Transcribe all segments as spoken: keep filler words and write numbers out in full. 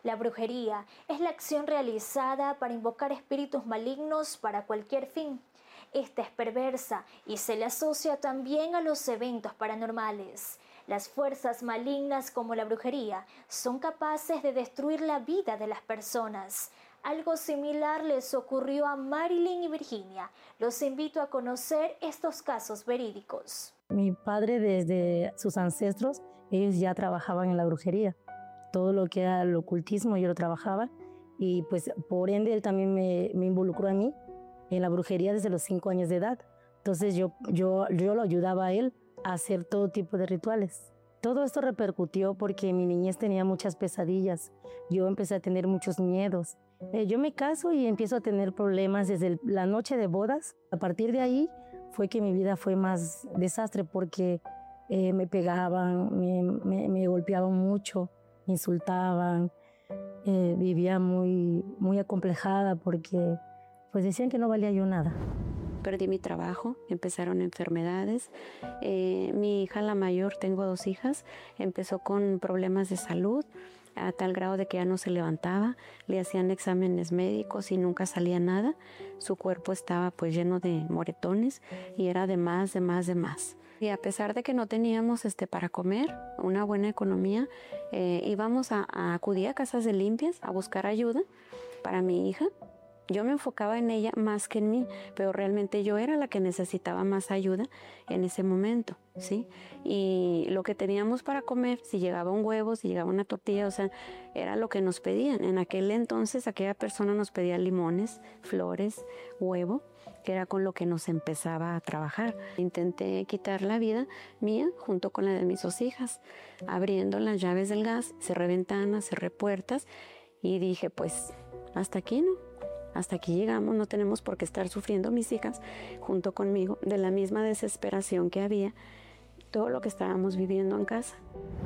La brujería es la acción realizada para invocar espíritus malignos para cualquier fin. Esta es perversa y se le asocia también a los eventos paranormales. Las fuerzas malignas como la brujería son capaces de destruir la vida de las personas. Algo similar les ocurrió a Marilyn y Virginia. Los invito a conocer estos casos verídicos. Mi padre, desde sus ancestros, ellos ya trabajaban en la brujería. Todo lo que era el ocultismo yo lo trabajaba y pues por ende él también me, me involucró a mí en la brujería desde los cinco años de edad. Entonces yo, yo, yo lo ayudaba a él a hacer todo tipo de rituales. Todo esto repercutió porque en mi niñez tenía muchas pesadillas. Yo empecé a tener muchos miedos. Eh, yo me caso y empiezo a tener problemas desde el, la noche de bodas. A partir de ahí fue que mi vida fue más desastre porque eh, me pegaban, me, me, me golpeaban mucho, me insultaban. Eh, vivía muy, muy acomplejada porque pues decían que no valía yo nada. Perdí mi trabajo, empezaron enfermedades. Eh, mi hija, la mayor, tengo dos hijas, empezó con problemas de salud a tal grado de que ya no se levantaba. Le hacían exámenes médicos y nunca salía nada. Su cuerpo estaba pues lleno de moretones y era de más, de más, de más. Y a pesar de que no teníamos este, para comer, una buena economía, eh, íbamos a, a acudir a casas de limpias a buscar ayuda para mi hija. Yo me enfocaba en ella más que en mí, pero realmente yo era la que necesitaba más ayuda en ese momento, ¿sí? Y lo que teníamos para comer, si llegaba un huevo, si llegaba una tortilla, o sea, era lo que nos pedían. En aquel entonces, aquella persona nos pedía limones, flores, huevo, que era con lo que nos empezaba a trabajar. Intenté quitar la vida mía junto con la de mis dos hijas, abriendo las llaves del gas, cerré ventanas, cerré puertas y dije, pues, hasta aquí, ¿no? Hasta aquí llegamos, no tenemos por qué estar sufriendo mis hijas junto conmigo de la misma desesperación que había, todo lo que estábamos viviendo en casa.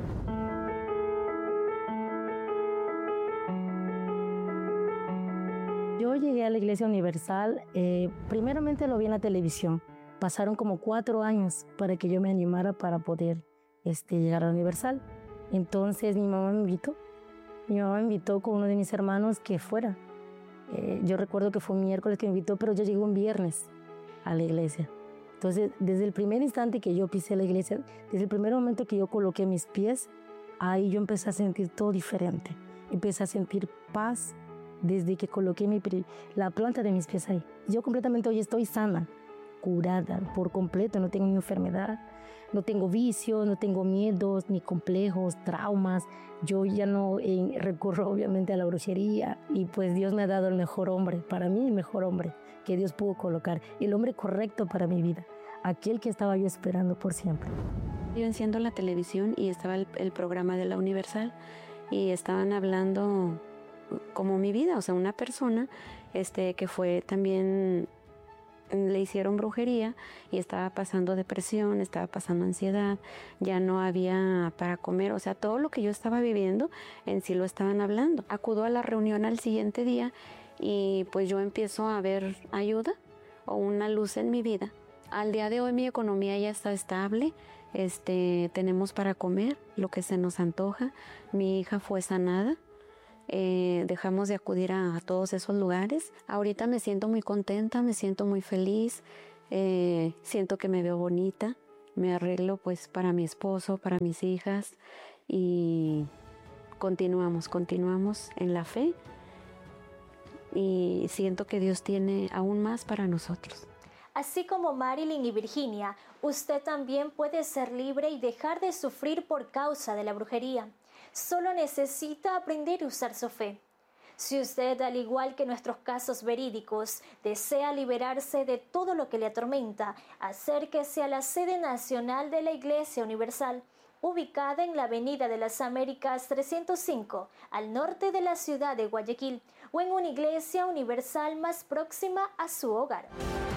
Yo llegué a la Iglesia Universal, eh, primeramente lo vi en la televisión. Pasaron como cuatro años para que yo me animara para poder este, llegar a la Universal. Entonces mi mamá me invitó, mi mamá me invitó con uno de mis hermanos que fuera. Eh, yo recuerdo que fue un miércoles que me invitó, pero yo llegué un viernes a la iglesia. Entonces, desde el primer instante que yo pisé la iglesia, desde el primer momento que yo coloqué mis pies, ahí yo empecé a sentir todo diferente. Empecé a sentir paz desde que coloqué mi, la planta de mis pies ahí. Yo completamente hoy estoy sana, curada por completo, no tengo ni enfermedad, no tengo vicios, no tengo miedos, ni complejos, traumas. Yo ya no eh, recurro obviamente a la brujería y pues Dios me ha dado el mejor hombre, para mí el mejor hombre que Dios pudo colocar, el hombre correcto para mi vida, aquel que estaba yo esperando por siempre. Yo enciendo la televisión y estaba el, el programa de la Universal y estaban hablando como mi vida, o sea, una persona este, que fue también... le hicieron brujería y estaba pasando depresión, estaba pasando ansiedad, ya no había para comer, o sea, todo lo que yo estaba viviendo en sí lo estaban hablando. Acudo a la reunión al siguiente día y pues yo empiezo a ver ayuda o una luz en mi vida. Al día de hoy mi economía ya está estable, este, tenemos para comer lo que se nos antoja, mi hija fue sanada. Eh, dejamos de acudir a, a todos esos lugares. Ahorita me siento muy contenta, me siento muy feliz, eh, siento que me veo bonita, me arreglo pues para mi esposo, para mis hijas y continuamos, continuamos en la fe y siento que Dios tiene aún más para nosotros. Así como Marilyn y Virginia, usted también puede ser libre y dejar de sufrir por causa de la brujería. Solo necesita aprender a usar su fe. Si usted, al igual que nuestros casos verídicos, desea liberarse de todo lo que le atormenta, acérquese a la sede nacional de la Iglesia Universal, ubicada en la Avenida de las Américas trescientos cinco, al norte de la ciudad de Guayaquil, o en una iglesia universal más próxima a su hogar.